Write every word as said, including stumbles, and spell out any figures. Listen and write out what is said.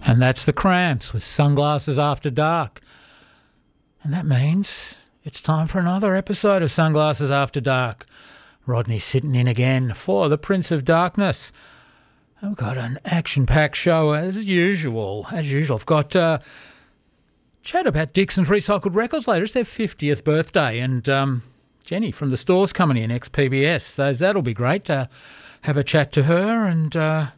And that's the Cramps with Sunglasses After Dark. And that means it's time for another episode of Sunglasses After Dark. Rodney's sitting in again for the Prince of Darkness. I've got an action-packed show as usual. As usual, I've got uh, chat about Dixon's Recycled Records later. It's their fiftieth birthday, and um, Jenny from the store's coming in, ex-P B S. So that'll be great to have a chat to her, and uh,